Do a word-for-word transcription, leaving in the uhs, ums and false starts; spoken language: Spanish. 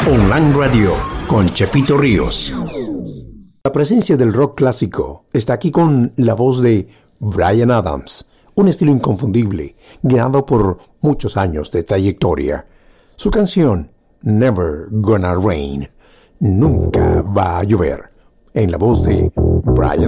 Online Radio con Chepito Ríos. La presencia del rock clásico está aquí con la voz de Bryan Adams, un estilo inconfundible, guiado por muchos años de trayectoria. Su canción, Never Gonna Rain, nunca va a llover, en la voz de Bryan